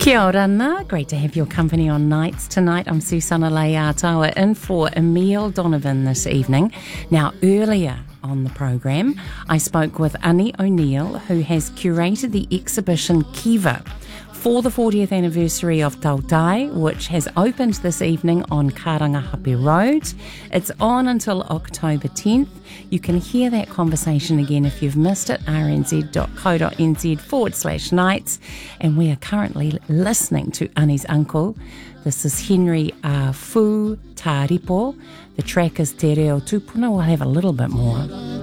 Kia ora, Anna. Great to have your company on Nights tonight. I'm Susana Leatawa in for Emile Donovan this evening. Now, earlier on the program, I spoke with Annie O'Neill, who has curated the exhibition Kiva for the 40th anniversary of Tautai, which has opened this evening on Karangahape Road. It's on until October 10th. You can hear that conversation again if you've missed it, rnz.co.nz/nights. And we are currently listening to Annie's uncle. This is Henry Fu Taripo. The track is Te Reo Tupuna. We'll have a little bit more.